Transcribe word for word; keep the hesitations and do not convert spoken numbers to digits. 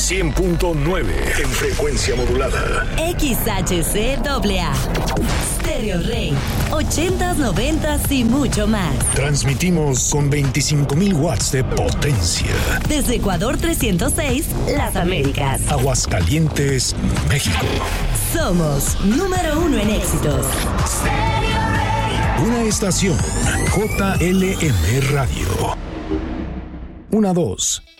cien punto nueve en frecuencia modulada. X H C A A. Stereo Rey. ochentas, noventas y mucho más. Transmitimos con veinticinco mil watts de potencia. Desde Ecuador trescientos seis, Las Américas. Aguascalientes, México. Somos número uno en éxitos. Una estación J L M Radio. Una dos.